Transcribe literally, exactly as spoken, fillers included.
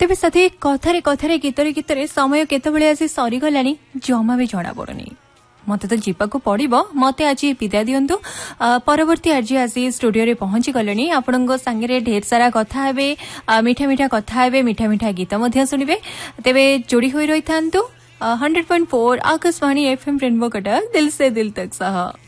तेबे साथी कथारे कथारे गीतरे गीतरे समय केतबेले आसी सरीगलानी जमा भी जଣା पड़ुनी मत तो जीवाक पड़ो मते आज विदा दिंतु परवर्ती आज आसी स्टूडियो रे पहुंची गले आपण सांगे ढेर सारा कथा हे मीठा मीठा कथा हे मीठा मीठा गीत शुणवे तेबे जोड़ी होई रही था hundred point four Akashvani FM rainbow Cuttack दिल से दिल तक सह।